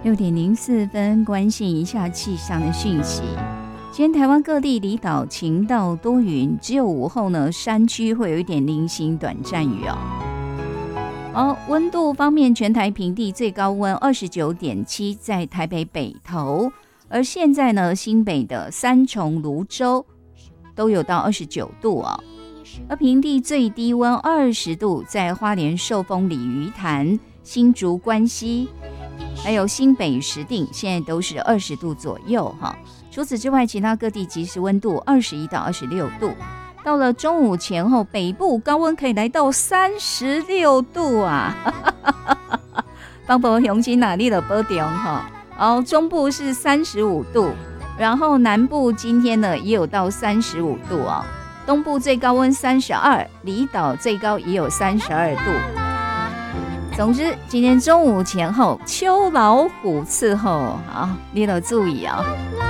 6:04，关心一下气象的讯息。今天台湾各地离岛晴到多云，只有午后呢，山区会有一点零星短暂雨哦。温度方面，全台平地最高温29.7，在台北北投，而现在呢，新北的三重、芦洲都有到29度哦。而平地最低温20度，在花莲寿丰鲤鱼潭、新竹关西，还有新北石碇，现在都是20度左右哈。除此之外，其他各地即时温度21到26度。到了中午前后，北部高温可以来到36度啊！放保雄心哪里的波中哈？中部是35度，然后南部今天呢也有到35度哦。东部最高温32，离岛最高也有32度。总之，今天中午前后秋老虎伺候，好，你要注意啊。